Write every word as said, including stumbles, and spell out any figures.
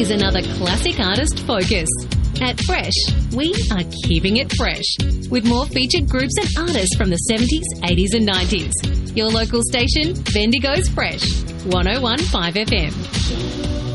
is another classic artist focus. At Fresh, we are keeping it fresh, with more featured groups and artists from the seventies, eighties and nineties. Your local station, Bendigo's Fresh, one oh one point five F M.